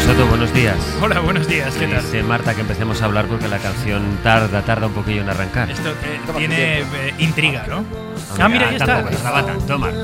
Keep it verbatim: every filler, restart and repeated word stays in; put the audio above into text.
Soto, buenos días. Hola, buenos días, ¿qué tal? Dice Marta que empecemos a hablar porque la canción tarda, tarda un poquillo en arrancar. Esto eh, tiene eh, intriga, ¿no? Hombre, Ah, mira, ya está. Tampoco estaba tanto, Marta.